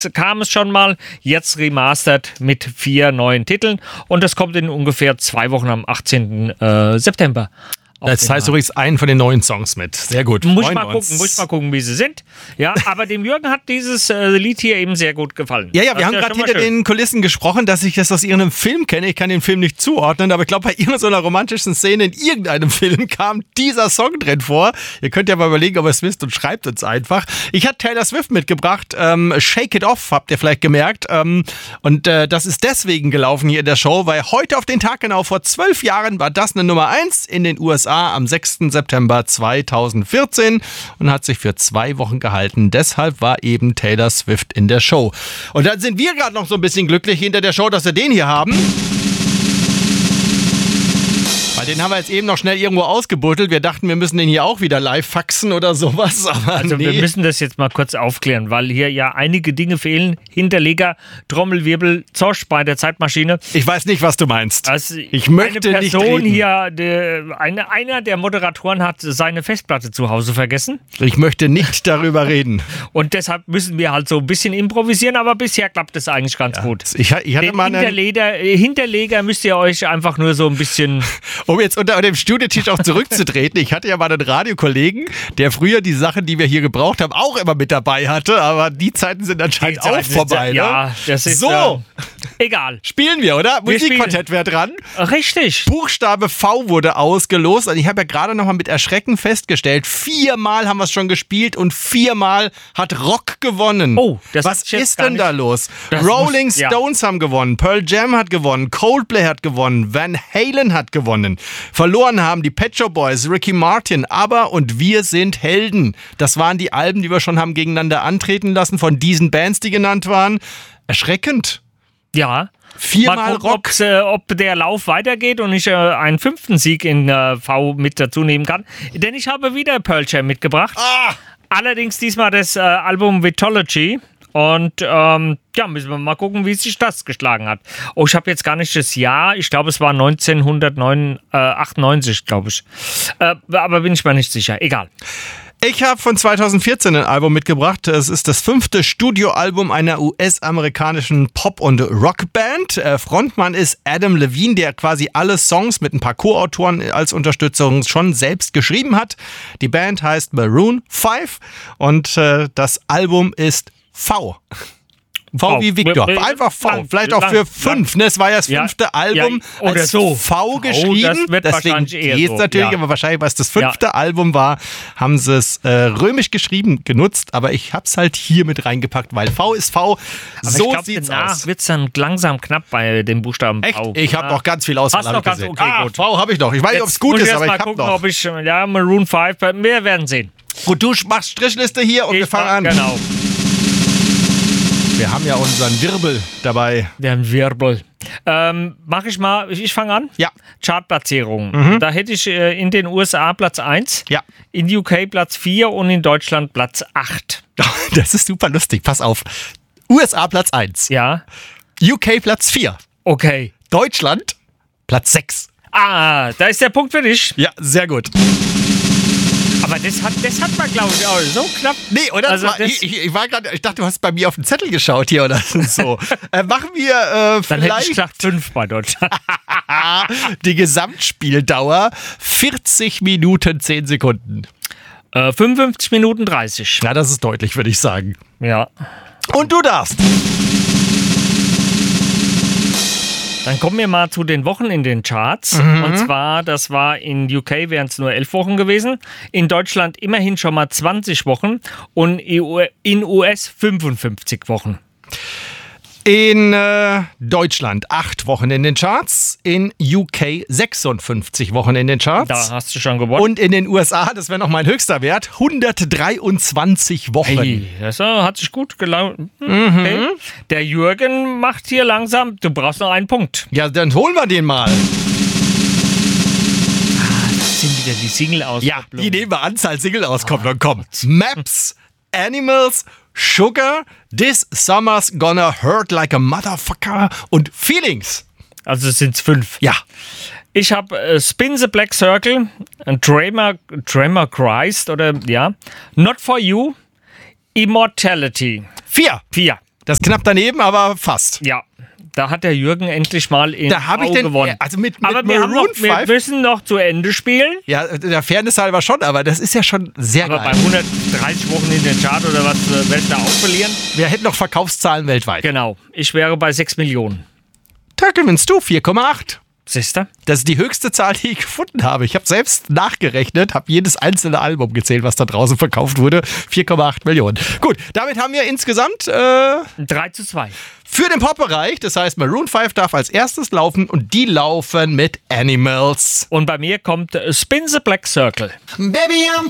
kam es schon mal, jetzt remastered mit 4 neuen Titeln und das kommt in ungefähr 2 Wochen am 18. September. Das heißt übrigens einen von den neuen Songs mit. Sehr gut. Muss ich mal gucken, wie sie sind. Ja, aber dem Jürgen hat dieses Lied hier eben sehr gut gefallen. Ja, wir haben gerade hinter den Kulissen gesprochen, dass ich das aus irgendeinem Film kenne. Ich kann den Film nicht zuordnen, aber ich glaube, bei irgendeiner romantischen Szene in irgendeinem Film kam dieser Song drin vor. Ihr könnt ja mal überlegen, ob ihr es wisst und schreibt uns einfach. Ich habe Taylor Swift mitgebracht. Shake It Off, habt ihr vielleicht gemerkt. Und das ist deswegen gelaufen hier in der Show, weil heute auf den Tag genau vor 12 Jahren war das eine Nummer 1 in den USA. Am 6. September 2014 und hat sich für 2 Wochen gehalten. Deshalb war eben Taylor Swift in der Show. Und dann sind wir gerade noch so ein bisschen glücklich hinter der Show, dass wir den hier haben. Weil den haben wir jetzt eben noch schnell irgendwo ausgebuddelt. Wir dachten, wir müssen den hier auch wieder live faxen oder sowas. Aber also wir müssen das jetzt mal kurz aufklären, weil hier ja einige Dinge fehlen. Hinterleger, Trommelwirbel, Zosch bei der Zeitmaschine. Ich weiß nicht, was du meinst. Also ich möchte eine nicht Person reden. Hier, einer der Moderatoren hat seine Festplatte zu Hause vergessen. Ich möchte nicht darüber reden. Und deshalb müssen wir halt so ein bisschen improvisieren, aber bisher klappt es eigentlich ganz gut. Ich hatte mal Hinterleger müsst ihr euch einfach nur so ein bisschen... Um jetzt unter dem Studiotisch auch zurückzutreten, ich hatte ja mal einen Radiokollegen, der früher die Sachen, die wir hier gebraucht haben, auch immer mit dabei hatte, aber die Zeiten sind anscheinend auch vorbei. Ja, das ist so. Egal. Spielen wir, oder? Musikquartett wäre dran. Richtig. Buchstabe V wurde ausgelost. Also ich habe ja gerade noch mal mit Erschrecken festgestellt, 4-mal haben wir es schon gespielt und 4-mal hat Rock gewonnen. Oh, was ist denn da los? Rolling Stones haben gewonnen, Pearl Jam hat gewonnen, Coldplay hat gewonnen, Van Halen hat gewonnen. Verloren haben die Pet Shop Boys, Ricky Martin, aber und wir sind Helden. Das waren die Alben, die wir schon haben gegeneinander antreten lassen von diesen Bands, die genannt waren. Erschreckend. Ja. 4-mal Rock. Ob der Lauf weitergeht und ich einen 5. Sieg in V mit dazu nehmen kann. Denn ich habe wieder Pearl Jam mitgebracht. Allerdings diesmal das Album Vitology. Und müssen wir mal gucken, wie sich das geschlagen hat. Oh, ich habe jetzt gar nicht das Jahr. Ich glaube, es war 1998, glaube ich. Aber bin ich mir nicht sicher. Egal. Ich habe von 2014 ein Album mitgebracht. Es ist das 5. Studioalbum einer US-amerikanischen Pop- und Rockband. Frontmann ist Adam Levine, der quasi alle Songs mit ein paar Co-Autoren als Unterstützung schon selbst geschrieben hat. Die Band heißt Maroon 5 und das Album ist V. V wie Victor. Einfach V. Vielleicht auch für 5. Es war ja das 5. Album oder als so. V geschrieben. Das wird deswegen geht es natürlich, aber wahrscheinlich, weil es das 5. Album war, haben sie es römisch geschrieben genutzt. Aber ich habe es halt hier mit reingepackt, weil V ist V. Aber so ich glaub, sieht's danach aus. Wird es dann langsam knapp bei dem Buchstaben Echt? V. Ich habe noch ganz viel Auswahl. Hast noch ganz, gesehen. okay, gut. V habe ich noch. Ich weiß nicht, ob es gut ist, aber ich habe noch. Ob ich, Maroon 5, wir werden sehen. Gut, du machst Strichliste hier und wir fangen an. Genau. Wir haben ja unseren Wirbel dabei. Der Wirbel. Mach ich mal, ich fange an? Ja. Chartplatzierung. Da hätte ich in den USA Platz 1, Ja. in UK Platz 4 und in Deutschland Platz 8. Das ist super lustig. Pass auf. USA Platz 1. Ja. UK Platz 4. Okay. Deutschland Platz 6. Da ist der Punkt für dich. Ja, sehr gut. Aber das hat man, glaube ich, auch so knapp. Nee, oder? Also ich dachte, du hast bei mir auf den Zettel geschaut hier oder so. Machen wir Dann hätte ich vielleicht gesagt 5 bei Deutschland. die Gesamtspieldauer 40 Minuten 10 Sekunden. 55 Minuten 30. Ja, das ist deutlich, würde ich sagen. Ja. Und du darfst. Dann kommen wir mal zu den Wochen in den Charts. Und zwar, das war in UK wären es nur 11 Wochen gewesen. In Deutschland immerhin schon mal 20 Wochen. Und in US 55 Wochen. In Deutschland 8 Wochen in den Charts, in UK 56 Wochen in den Charts. Da hast du schon gewonnen. Und in den USA, das wäre noch mein höchster Wert, 123 Wochen. Hey, das hat sich gut gelaufen. Okay. Der Jürgen macht hier langsam, du brauchst noch einen Punkt. Ja, dann holen wir den mal. Das sind wieder die Single-Auskopplungen. Ja, die nehmen wir Anzahl Single-Auskopplungen. Komm. Maps, Animals, Sugar, This Summer's Gonna Hurt Like a Motherfucker und Feelings. Also sind es 5. Ja. Ich habe Spin the Black Circle, Dreamer Christ oder ja, Not For You, Immortality. 4. Das ist knapp daneben, aber fast. Ja, da hat der Jürgen endlich mal in Au gewonnen. Also mit aber Maroon 5. Wir müssen noch zu Ende spielen. Ja, der Fairness halber schon, aber das ist ja schon sehr aber geil. Aber bei 130 Wochen in den Chart oder was, werde ich da auch verlieren? Wir hätten noch Verkaufszahlen weltweit. Genau, ich wäre bei 6 Millionen. Da gewinnst du 4,8. Siehste? Das ist die höchste Zahl, die ich gefunden habe. Ich habe selbst nachgerechnet, habe jedes einzelne Album gezählt, was da draußen verkauft wurde. 4,8 Millionen. Gut, damit haben wir insgesamt 3:2. Für den Pop-Bereich. Das heißt, Maroon 5 darf als erstes laufen und die laufen mit Animals. Und bei mir kommt Spin the Black Circle. Baby, I'm